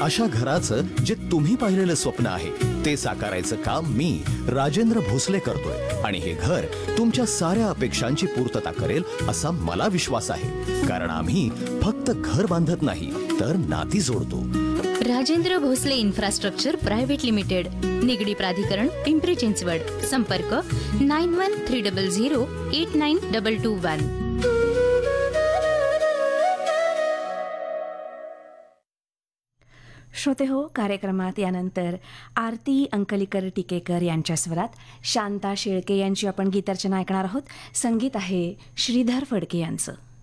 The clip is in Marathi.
अशा घराचं जे तुम्ही पाहिलेलं स्वप्न आहे ते साकारायचं काम मी राजेंद्र भोसले करतोय आणि हे घर तुमच्या साऱ्या अपेक्षांची पूर्तता करेल असा मला विश्वास आहे. कारण आम्ही फक्त घर बांधत नाही तर नाती जोडतो. Rajendra Bhosale infrastructure private limited, Nigdi प्राधिकरण, पिंपरी चिंचवड. संपर्क 9130089221. श्रोते हो, कार्यक्रमात यानंतर आरती अंकलीकर टिकेकर यांच्या स्वरात शांता शेळके यांची आपण गीतरचना ऐकणार आहोत. संगीत आहे श्रीधर फडके यांचं.